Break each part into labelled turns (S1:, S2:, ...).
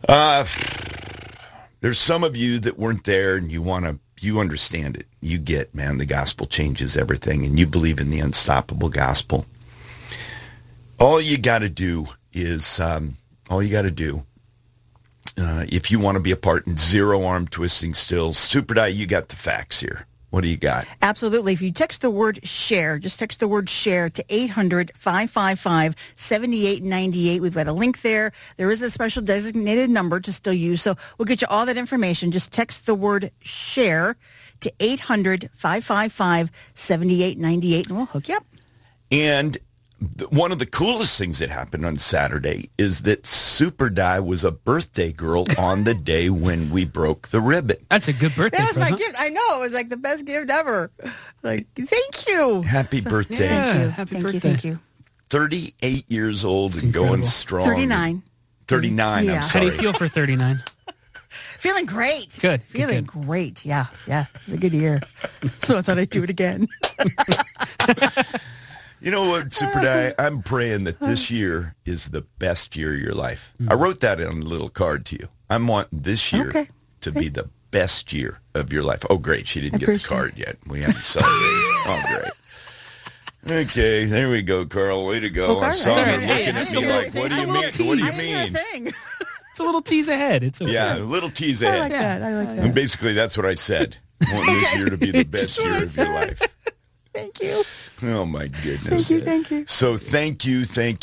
S1: There's some of you that weren't there, and you understand it. You get, man, the gospel changes everything, and you believe in the unstoppable gospel. All you got to do is, if you want to be a part in Zero Arm Twisting Stills, Super Di, you got the facts here. What do you got?
S2: Absolutely. If you text the word share, just text the word share to 800-555-7898. We've got a link there. There is a special designated number to still use. So we'll get you all that information. Just text the word share to 800-555-7898 and we'll hook you up.
S1: And one of the coolest things that happened on Saturday is that Super Di was a birthday girl on the day when we broke the ribbon.
S3: That's a good birthday
S2: present. That was
S3: present.
S2: my gift. I know. It was like the best gift ever. Like, thank you.
S1: Happy birthday.
S3: Yeah,
S2: Thank you.
S3: happy birthday.
S2: Thank you.
S1: 38 years old and
S3: incredible.
S1: going strong.
S2: 39.
S1: 39,
S2: Yeah.
S1: I'm
S3: How do
S1: sorry.
S3: you feel for 39?
S2: Feeling great.
S3: Good.
S2: Feeling
S3: good.
S2: great. Yeah. It was a good year. So I thought I'd do it again.
S1: You know what, Super Di? I'm praying that this year is the best year of your life. I wrote that on a little card to you. I'm wanting this year to be the best year of your life. Oh, great. She didn't get the card yet. We haven't celebrated. Oh, great. Okay, there we go, Carl. Way to go. I saw her looking at me like, what do you mean? What do you mean?
S3: It's a little tease ahead. It's okay.
S1: Yeah, a little tease
S2: I
S1: ahead.
S2: like that.
S1: And basically, that's what I said. I want this year to be the best year of your life.
S2: Thank you.
S1: Oh, my goodness.
S2: Thank you.
S1: So thank you.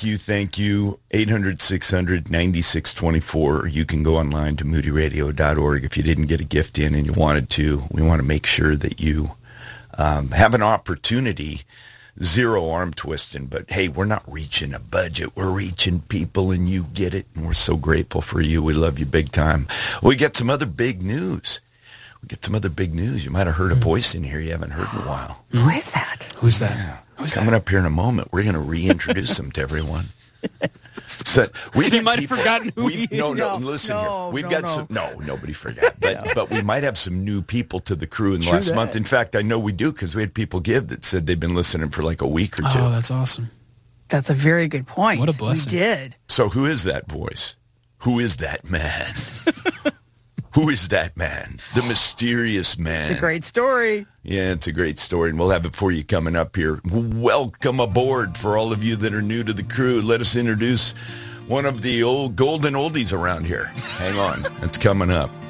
S1: 800-600-9624. You can go online to moodyradio.org if you didn't get a gift in and you wanted to. We want to make sure that you have an opportunity. Zero arm twisting, but hey, we're not reaching a budget. We're reaching people, and you get it, and we're so grateful for you. We love you big time. We got some other big news. You might have heard a voice in here you haven't heard in a while.
S2: Who is that?
S3: Who's that?
S1: Yeah. Coming up here in a moment, we're going to reintroduce them to everyone. So
S3: You might have forgotten who he is.
S1: No, listen here. We've got some. No, nobody forgot. But we might have some new people to the crew in the last month. In fact, I know we do because we had people give that said they've been listening for like a week or two.
S3: Oh, that's awesome.
S2: That's a very good point.
S3: What a blessing.
S2: We did.
S1: So who is that voice? Who is that man? Who is that man? The mysterious man.
S2: It's a great story.
S1: Yeah, it's a great story, and we'll have it for you coming up here. Welcome aboard for all of you that are new to the crew. Let us introduce one of the old golden oldies around here. Hang on. It's coming up.